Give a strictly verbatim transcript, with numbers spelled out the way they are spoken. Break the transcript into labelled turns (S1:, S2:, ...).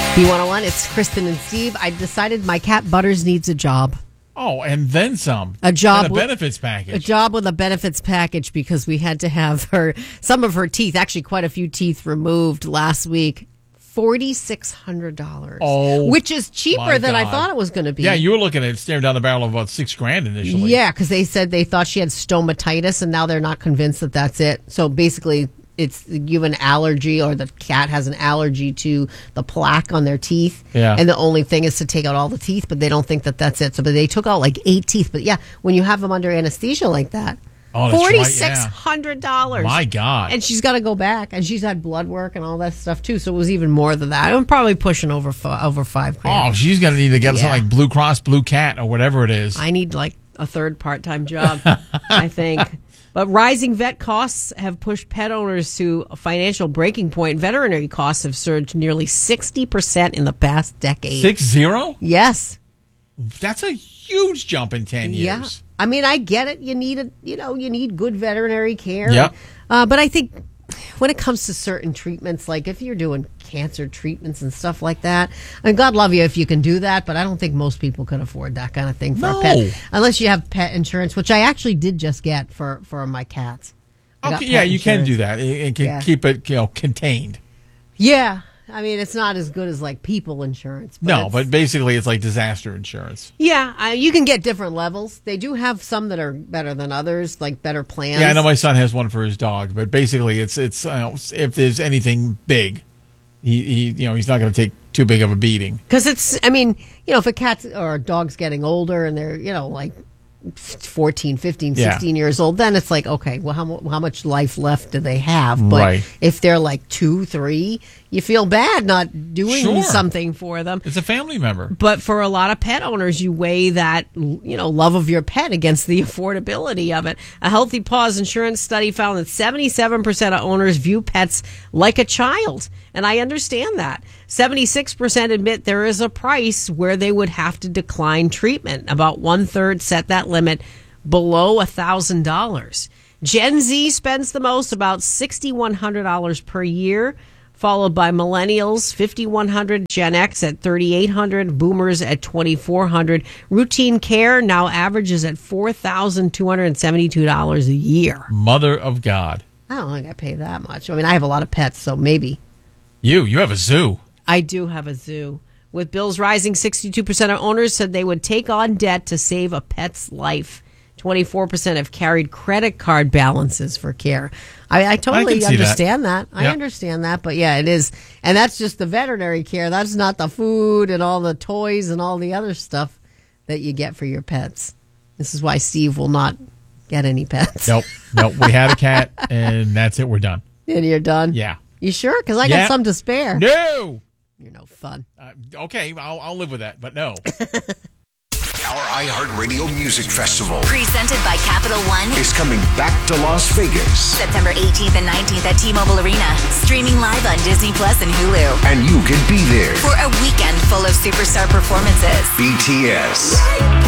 S1: B one oh one, it's Kristen and Steve. I decided my cat Butters needs a job.
S2: Oh, and then some.
S1: A job.
S2: And a
S1: with,
S2: benefits package.
S1: A job with a benefits package because we had to have her, some of her teeth, actually quite a few teeth removed last week. four thousand six hundred dollars.
S2: Oh,
S1: which is cheaper than
S2: God.
S1: I thought it was going to be.
S2: Yeah, you were looking at staring down the barrel of about six grand initially.
S1: Yeah, because they said they thought she had stomatitis, and now they're not convinced that that's it. So basically, it's you have an allergy, or the cat has an allergy to the plaque on their teeth.
S2: Yeah.
S1: And the only thing is to take out all the teeth, but they don't think that that's it. So, but they took out like eight teeth. But yeah, when you have them under anesthesia like that,
S2: Oh, that's
S1: four thousand
S2: right,
S1: six hundred dollars.
S2: My God.
S1: And she's got to go back, and she's had blood work and all that stuff too. So it was even more than that. I'm probably pushing over f- over five grand.
S2: Oh, she's going to need to get
S1: Yeah.
S2: something like Blue Cross Blue Cat or whatever it is.
S1: I need like a third part-time job, I think. But rising vet costs have pushed pet owners to a financial breaking point. Veterinary costs have surged nearly sixty percent in the past decade.
S2: Six zero?
S1: Yes.
S2: That's a huge jump in ten years.
S1: Yeah. I mean, I get it. You need a, you know, you need good veterinary care.
S2: Yep.
S1: Uh, but I think when it comes to certain treatments, like if you're doing cancer treatments and stuff like that, and God love you if you can do that, but I don't think most people can afford that kind of thing for
S2: No.
S1: a pet, unless you have pet insurance, which I actually did just get for, for my cats. I got
S2: Okay,
S1: pet
S2: yeah, you can
S1: insurance.
S2: do that. It, it can
S1: Yeah.
S2: keep it, you know, contained.
S1: Yeah. I mean, it's not as good as like people insurance. But
S2: No,
S1: it's-
S2: but basically it's like disaster insurance.
S1: yeah, I, you can get different levels. They do have some that are better than others, like better plans.
S2: Yeah, I know my son has one for his dog, but basically it's it's you know, if there's anything big, he, he you know he's not going to take too big of a beating.
S1: Because it's, I mean, you know, if a cat or a dog's getting older and they're, you know, like fourteen, fifteen,
S2: Yeah.
S1: sixteen years old, then it's like, okay, well, how, mu- how much life left do they have? But
S2: Right.
S1: if they're like two, three, you feel bad not doing
S2: Sure.
S1: something for them.
S2: It's a family member.
S1: But for a lot of pet owners, you weigh that, you know, love of your pet against the affordability of it. A Healthy Paws insurance study found that seventy-seven percent of owners view pets like a child. And I understand that. seventy-six percent admit there is a price where they would have to decline treatment. About one third set that limit below one thousand dollars. Gen Z spends the most, about six thousand one hundred dollars per year, followed by millennials, five thousand one hundred dollars, Gen X at three thousand eight hundred dollars, boomers at two thousand four hundred dollars. Routine care now averages at four thousand two hundred seventy-two dollars a year.
S2: Mother of God.
S1: I don't think I pay that much. I mean, I have a lot of pets, so maybe.
S2: You, you have a zoo.
S1: I do have a zoo. With bills rising, sixty-two percent of owners said they would take on debt to save a pet's life. twenty-four percent have carried credit card balances for care. I, I totally
S2: I can see
S1: understand that.
S2: that.
S1: I
S2: Yeah.
S1: understand that. But yeah, it is. And that's just the veterinary care. That's not the food and all the toys and all the other stuff that you get for your pets. This is why Steve will not get any pets.
S2: Nope, nope. We had a cat, and that's it. We're done.
S1: And you're done?
S2: Yeah.
S1: You sure? Because I
S2: Yeah.
S1: got some to spare.
S2: No.
S1: You're no fun.
S2: Uh, okay, I'll, I'll live with that, but no.
S3: Our iHeartRadio Music Festival
S4: Presented by Capital One.
S3: is coming back to Las Vegas,
S4: September eighteenth and nineteenth at T-Mobile Arena. Streaming live on Disney Plus and Hulu.
S3: and you can be there.
S4: For a weekend full of superstar performances.
S3: B T S,